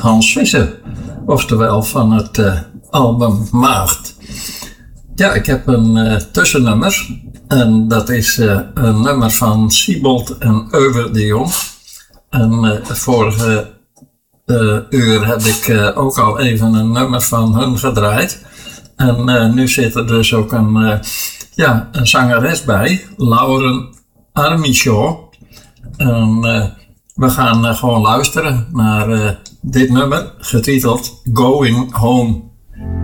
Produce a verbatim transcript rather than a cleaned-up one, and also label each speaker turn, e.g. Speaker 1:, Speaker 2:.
Speaker 1: Hans Visser. Oftewel van het uh, album Maagd. Ja, ik heb een uh, tussennummer. En dat is uh, een nummer van Siebold en Euber de Jong. En uh, vorige uh, uur heb ik uh, ook al even een nummer van hun gedraaid. En uh, nu zit er dus ook een, uh, ja, een zangeres bij, Lauren Armichaud. En uh, we gaan uh, gewoon luisteren naar uh, dit nummer, getiteld Going Home.